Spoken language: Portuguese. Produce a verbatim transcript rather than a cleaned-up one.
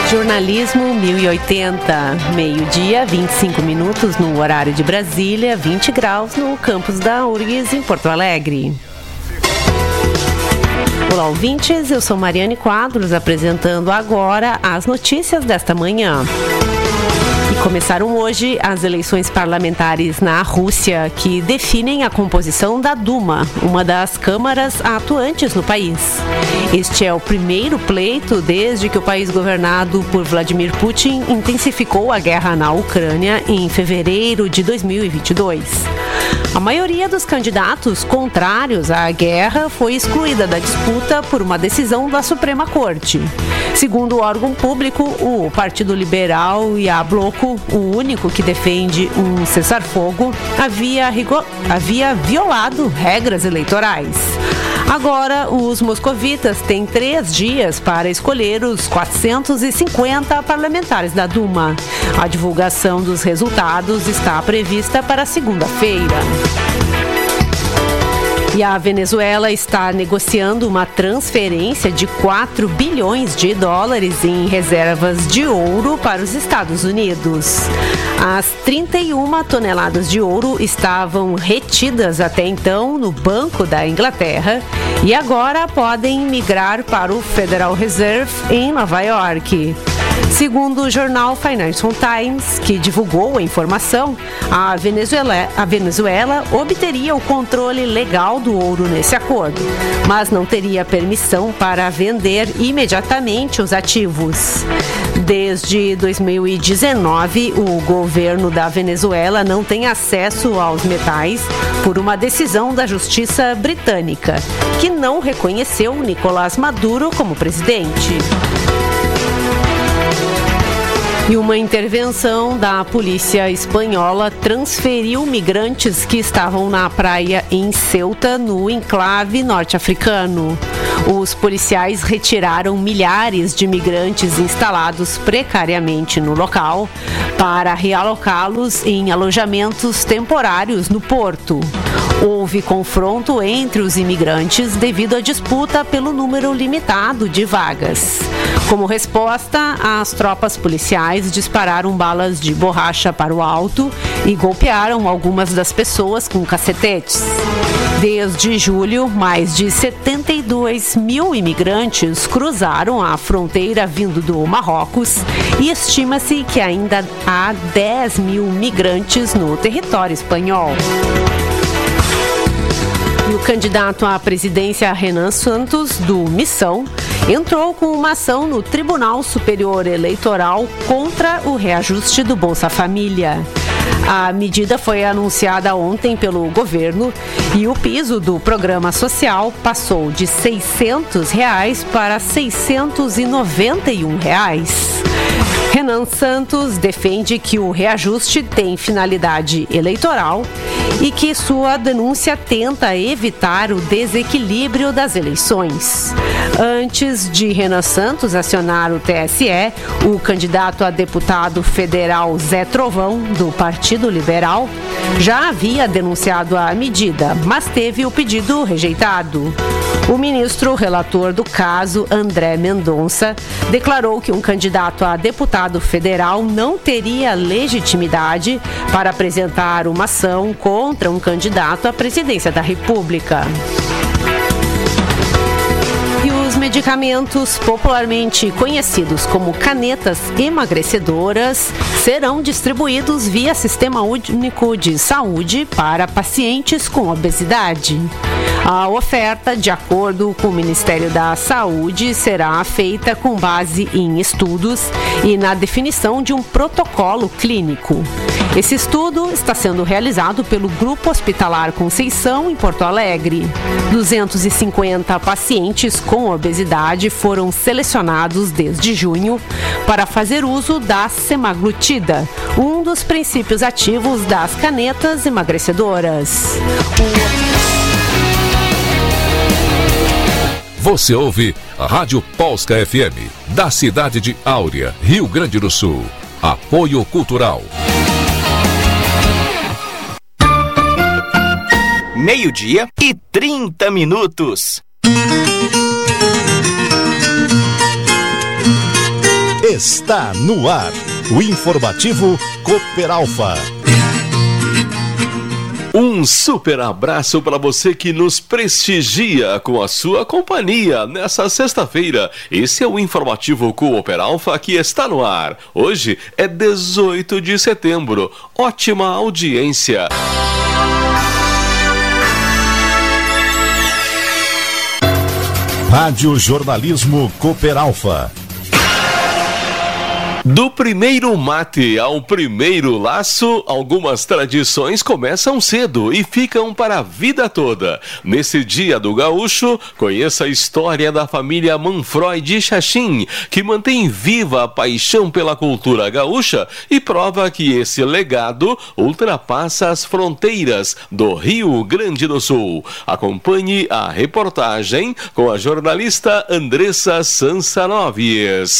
Jornalismo mil e oitenta, meio-dia, vinte e cinco minutos no horário de Brasília, vinte graus no campus da U R G S em Porto Alegre. Olá, ouvintes, eu sou Mariane Quadros, apresentando agora as notícias desta manhã. E começaram hoje as eleições parlamentares na Rússia, que definem a composição da Duma, uma das câmaras atuantes no país. Este é o primeiro pleito desde que o país governado por Vladimir Putin intensificou a guerra na Ucrânia em fevereiro de dois mil e vinte e dois. A maioria dos candidatos contrários à guerra foi excluída da disputa por uma decisão da Suprema Corte. Segundo o órgão público, o Partido Liberal e a Bloco, o único que defende um cessar-fogo, havia, rigor... havia violado regras eleitorais. Agora, os moscovitas têm três dias para escolher os quatrocentos e cinquenta parlamentares da Duma. A divulgação dos resultados está prevista para segunda-feira. E a Venezuela está negociando uma transferência de quatro bilhões de dólares em reservas de ouro para os Estados Unidos. As trinta e uma toneladas de ouro estavam retidas até então no Banco da Inglaterra e agora podem migrar para o Federal Reserve em Nova York. Segundo o jornal Financial Times, que divulgou a informação, a Venezuela, a Venezuela obteria o controle legal do ouro nesse acordo, mas não teria permissão para vender imediatamente os ativos. Desde dois mil e dezenove, o governo da Venezuela não tem acesso aos metais por uma decisão da Justiça Britânica, que não reconheceu Nicolás Maduro como presidente. E uma intervenção da polícia espanhola transferiu migrantes que estavam na praia em Ceuta, no enclave norte-africano. Os policiais retiraram milhares de migrantes instalados precariamente no local para realocá-los em alojamentos temporários no porto. Houve confronto entre os imigrantes devido à disputa pelo número limitado de vagas. Como resposta, as tropas policiais dispararam balas de borracha para o alto e golpearam algumas das pessoas com cacetetes. Desde julho, mais de setenta e dois mil imigrantes cruzaram a fronteira vindo do Marrocos e estima-se que ainda há dez mil migrantes no território espanhol. E o candidato à presidência Renan Santos, do Missão, entrou com uma ação no Tribunal Superior Eleitoral contra o reajuste do Bolsa Família. A medida foi anunciada ontem pelo governo e o piso do programa social passou de seiscentos reais para seiscentos e noventa e um reais. Renan Santos defende que o reajuste tem finalidade eleitoral e que sua denúncia tenta evitar o desequilíbrio das eleições. Antes de Renan Santos acionar o T S E, o candidato a deputado federal Zé Trovão, do Partido Liberal, já havia denunciado a medida, mas teve o pedido rejeitado. O ministro relator do caso, André Mendonça, declarou que um candidato a deputado federal não teria legitimidade para apresentar uma ação contra um candidato à presidência da República. Os medicamentos popularmente conhecidos como canetas emagrecedoras serão distribuídos via Sistema Único de Saúde para pacientes com obesidade. A oferta, de acordo com o Ministério da Saúde, será feita com base em estudos e na definição de um protocolo clínico. Esse estudo está sendo realizado pelo Grupo Hospitalar Conceição, em Porto Alegre. duzentos e cinquenta pacientes com obesidade foram selecionados desde junho para fazer uso da semaglutida, um dos princípios ativos das canetas emagrecedoras. Você ouve a Rádio Polska F M, da cidade de Áurea, Rio Grande do Sul. Apoio Cultural. Meio-dia e trinta minutos. Está no ar o informativo Cooperalfa. Um super abraço para você que nos prestigia com a sua companhia nessa sexta-feira. Esse é o informativo Cooperalfa que está no ar. Hoje é dezoito de setembro. Ótima audiência. Rádio Jornalismo Cooperalfa. Do primeiro mate ao primeiro laço, algumas tradições começam cedo e ficam para a vida toda. Nesse Dia do Gaúcho, conheça a história da família Manfroy de Xaxim, que mantém viva a paixão pela cultura gaúcha e prova que esse legado ultrapassa as fronteiras do Rio Grande do Sul. Acompanhe a reportagem com a jornalista Andressa Sansanovies.